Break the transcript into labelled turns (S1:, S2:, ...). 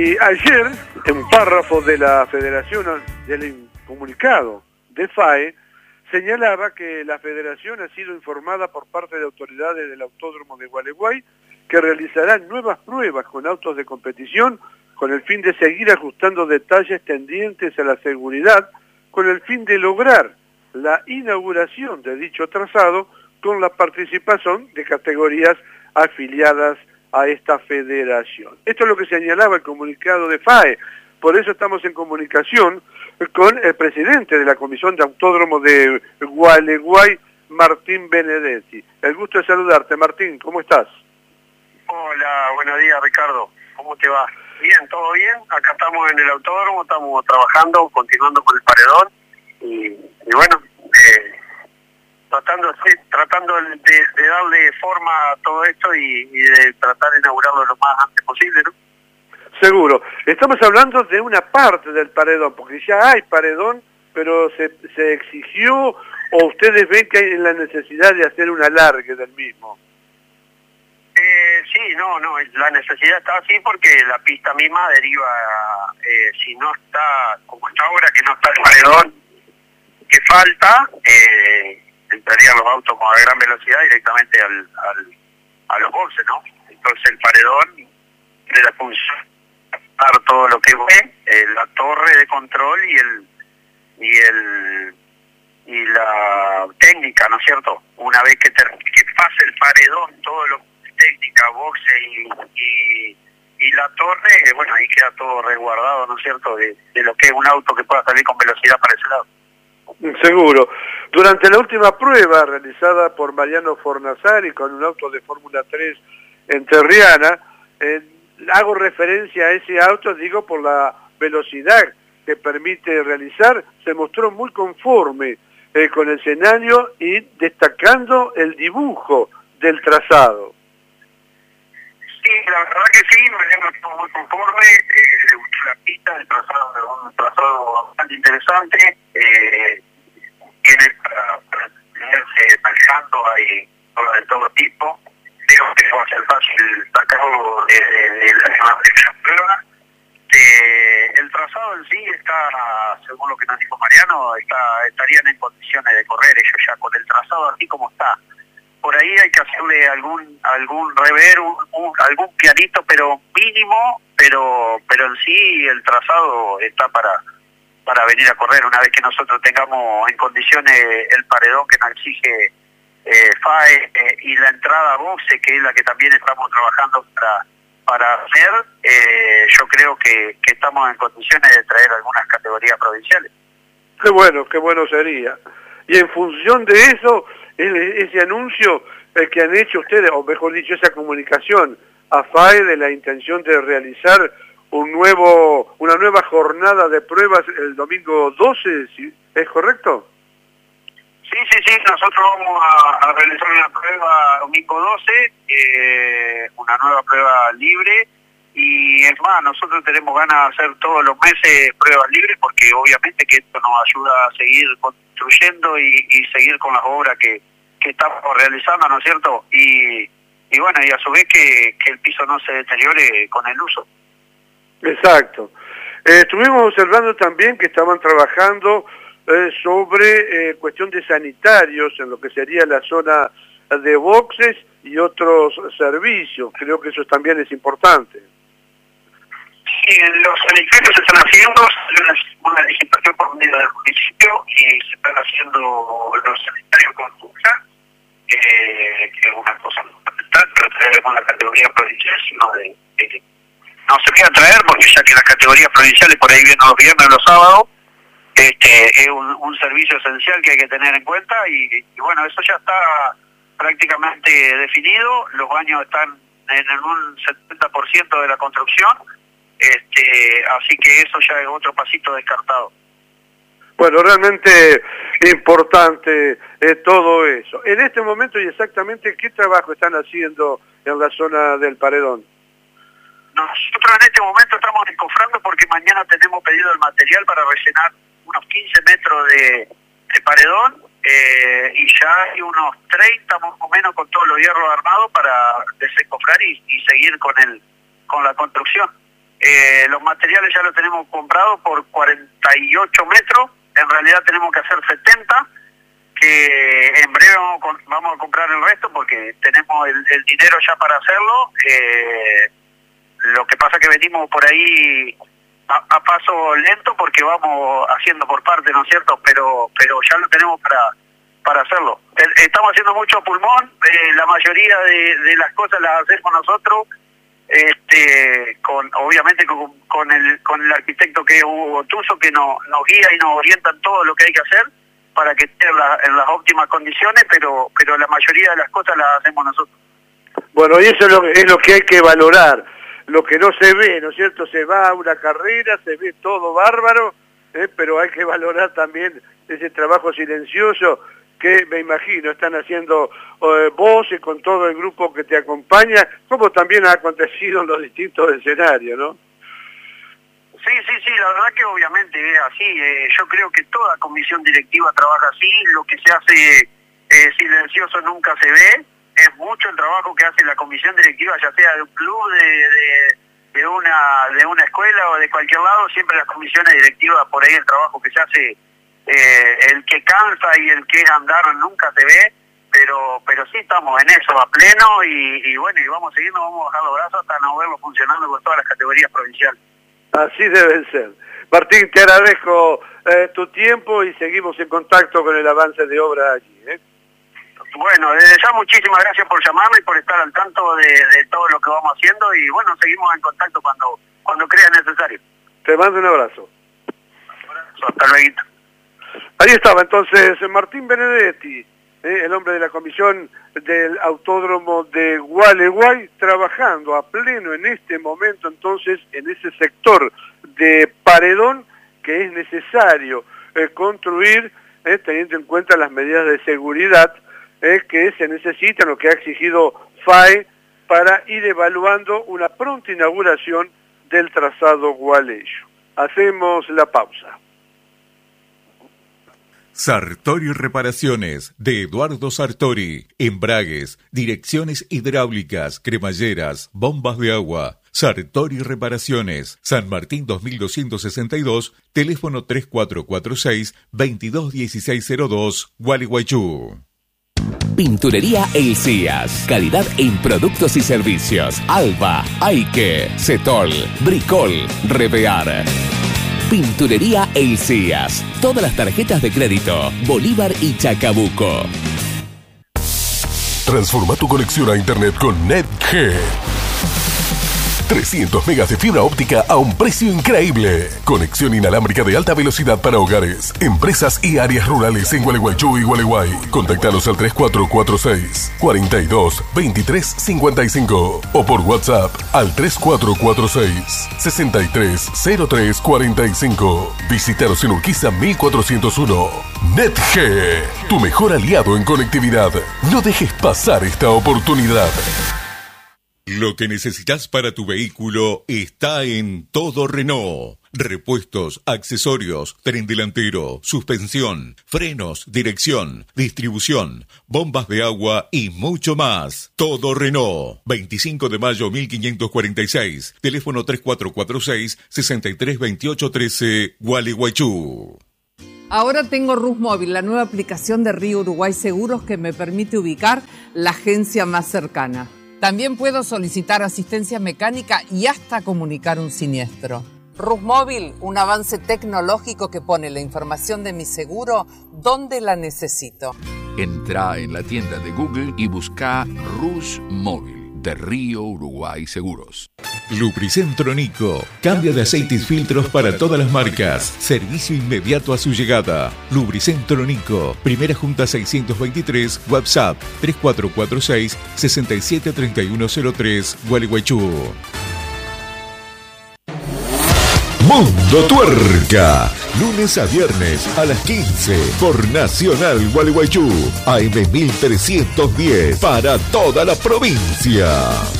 S1: Y ayer, en un párrafo de la Federación, del comunicado de FAE, señalaba que la Federación ha sido informada por parte de autoridades del Autódromo de Gualeguay que realizarán nuevas pruebas con autos de competición con el fin de seguir ajustando detalles tendientes a la seguridad, con el fin de lograr la inauguración de dicho trazado con la participación de categorías afiliadas a esta federación. Esto es lo que señalaba el comunicado de FAE. Por eso estamos en comunicación con el presidente de la Comisión de Autódromo de Gualeguay, Martín Benedetti. El gusto de saludarte, Martín, ¿cómo estás?
S2: Hola, buenos días, Ricardo. ¿Cómo te va? Bien, ¿todo bien? Acá estamos en el autódromo, estamos trabajando, continuando con el paredón y bueno, tratando de darle forma a todo esto y de tratar de inaugurarlo lo más antes posible, ¿no?
S1: Seguro. Estamos hablando de una parte del paredón, porque ya hay paredón, pero se exigió, o ustedes ven que hay la necesidad de hacer un alargue del mismo.
S2: Sí, no, la necesidad está así porque la pista misma deriva, si no está, como está ahora, que no está el paredón que falta, entrarían los autos con a gran velocidad directamente a los boxes, ¿no? Entonces el paredón de la función todo lo que ve, la torre de control y la técnica, ¿no es cierto? Una vez que pase el paredón, todo lo técnica, boxe y la torre, bueno, ahí queda todo resguardado, ¿no es cierto? De lo que es un auto que pueda salir con velocidad para ese lado.
S1: Seguro. Durante la última prueba realizada por Mariano Fornazari con un auto de Fórmula 3 en Terriana, hago referencia a ese auto, digo, por la velocidad que permite realizar, se mostró muy conforme con el escenario y destacando el dibujo del trazado.
S2: Sí, la verdad que sí, Mariano estuvo muy conforme, le gustó la pista, el trazado es un trazado bastante interesante, tiene para tenerse manejando ahí de todo tipo. Creo que va a ser fácil sacarlo de la prueba. El trazado en sí está, según lo que nos dijo Mariano, estarían en condiciones de correr ellos ya con el trazado así como está. Por ahí hay que hacerle algún rever, algún pianito, pero mínimo, pero en sí el trazado está para venir a correr una vez que nosotros tengamos en condiciones el paredón que nos exige FAE y la entrada a boxe, que es la que también estamos trabajando para hacer. Yo creo que estamos en condiciones de traer algunas categorías provinciales.
S1: Qué bueno sería. Y en función de eso, ese anuncio que han hecho ustedes, o mejor dicho, esa comunicación a FAE de la intención de realizar una nueva jornada de pruebas el domingo 12, ¿sí? ¿Es correcto?
S2: Sí, nosotros vamos a realizar una prueba domingo 12, una nueva prueba libre, y es más, nosotros tenemos ganas de hacer todos los meses pruebas libres porque obviamente que esto nos ayuda a seguir construyendo y seguir con las obras que estamos realizando, ¿no es cierto? Y bueno, y a su vez que el piso no se deteriore con el uso.
S1: Exacto. Estuvimos observando también que estaban trabajando sobre cuestión de sanitarios en lo que sería la zona de boxes y otros servicios. Creo que eso también es importante.
S2: Sí, los sanitarios se están haciendo, una licitación por medio del municipio y se están haciendo los sanitarios con FUCA, que es una cosa fundamental, pero traemos la categoría provincial, sino no se queda traer porque ya que las categorías provinciales por ahí vienen los viernes o los sábados, es un servicio esencial que hay que tener en cuenta y bueno, eso ya está prácticamente definido, los baños están en un 70% de la construcción, así que eso ya es otro pasito descartado.
S1: Bueno, realmente importante todo eso. En este momento y exactamente qué trabajo están haciendo en la zona del paredón.
S2: Nosotros en este momento estamos encofrando porque mañana tenemos pedido el material para rellenar unos 15 metros de paredón y ya hay unos 30 más o menos con todos los hierros armados para desencofrar y seguir con la construcción. Los materiales ya los tenemos comprados por 48 metros, en realidad tenemos que hacer 70, que en breve vamos a comprar el resto porque tenemos el dinero ya para hacerlo. Lo que pasa que venimos por ahí a paso lento porque vamos haciendo por parte, ¿no es cierto? Pero ya lo tenemos para hacerlo. Estamos haciendo mucho a pulmón, la mayoría de las cosas las hacemos nosotros, obviamente con el arquitecto que es Hugo Tuso, que nos guía y nos orienta en todo lo que hay que hacer para que esté en las óptimas condiciones, pero la mayoría de las cosas las hacemos nosotros.
S1: Bueno, y eso es lo que hay que valorar, lo que no se ve, ¿no es cierto? Se va a una carrera, se ve todo bárbaro, pero hay que valorar también ese trabajo silencioso que me imagino están haciendo vos y con todo el grupo que te acompaña, como también ha acontecido en los distintos escenarios, ¿no?
S2: Sí, la verdad que obviamente es así. Yo creo que toda comisión directiva trabaja así. Lo que se hace silencioso nunca se ve. Es mucho el trabajo que hace la comisión directiva, ya sea de un club, de una escuela o de cualquier lado. Siempre las comisiones directivas, por ahí el trabajo que se hace, el que cansa y el que es andar nunca se ve. Pero sí estamos en eso a pleno y bueno, y vamos siguiendo, vamos a bajar los brazos hasta no verlo funcionando con todas las categorías provinciales.
S1: Así deben ser. Martín, te agradezco tu tiempo y seguimos en contacto con el avance de obra allí.
S2: Bueno, desde ya muchísimas gracias por llamarme y por estar al tanto de todo lo que vamos haciendo y bueno, seguimos en contacto cuando creas necesario.
S1: Te mando un abrazo.
S2: Hasta luego.
S1: Ahí estaba entonces Martín Benedetti, el hombre de la comisión del Autódromo de Gualeguay, trabajando a pleno en este momento entonces en ese sector de paredón que es necesario construir, teniendo en cuenta las medidas de seguridad que se necesitan, lo que ha exigido FAE para ir evaluando una pronta inauguración del trazado gualeyo. Hacemos la pausa.
S3: Sartori Reparaciones, de Eduardo Sartori. Embragues, direcciones hidráulicas, cremalleras, bombas de agua. Sartori Reparaciones, San Martín 2262, teléfono 3446-221602, Gualeguaychú.
S4: Pinturería Elías, calidad en productos y servicios. Alba, Aike, Cetol, Bricol, Revear. Pinturería Elías, todas las tarjetas de crédito, Bolívar y Chacabuco.
S5: Transforma tu conexión a internet con NetG. 300 megas de fibra óptica a un precio increíble. Conexión inalámbrica de alta velocidad para hogares, empresas y áreas rurales en Gualeguaychú y Gualeguay. Contactanos al 3446-422355 o por WhatsApp al 3446-630345. Visítanos en Urquiza 1401. NetG, tu mejor aliado en conectividad. No dejes pasar esta oportunidad.
S3: Lo que necesitas para tu vehículo está en Todo Renault. Repuestos, accesorios, tren delantero, suspensión, frenos, dirección, distribución, bombas de agua y mucho más. Todo Renault. 25 de mayo 1546. Teléfono 3446-632813, Gualeguaychú.
S6: Ahora tengo RusMóvil, la nueva aplicación de Río Uruguay Seguros que me permite ubicar la agencia más cercana. También puedo solicitar asistencia mecánica y hasta comunicar un siniestro. RusMóvil, un avance tecnológico que pone la información de mi seguro donde la necesito.
S7: Entra en la tienda de Google y busca RusMóvil de Río Uruguay Seguros.
S3: Lubricentro Nico. Cambio de aceite y filtros para todas las marcas. Servicio inmediato a su llegada. Lubricentro Nico. Primera Junta 623. WhatsApp 3446-673103. Gualeguaychú.
S5: Mundo Tuerca. Lunes a viernes a las 15 por Nacional Gualeguaychú. AM 1310 para toda la provincia.